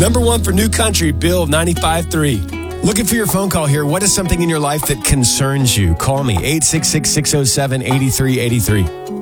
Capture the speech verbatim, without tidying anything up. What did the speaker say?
Number one for New Country, Bill ninety-five three. Looking for your phone call here. What is something in your life that concerns you? Call me, eight six six, six oh seven, eight three eight three.